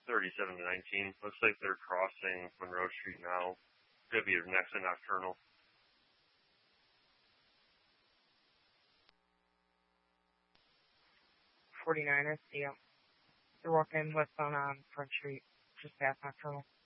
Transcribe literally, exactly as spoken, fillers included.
thirty-seven to nineteen. Looks like they're crossing Monroe Street now. Could be next to Nocturnal. forty-niners, yeah. They're walking westbound on Front Street, just past Nocturnal.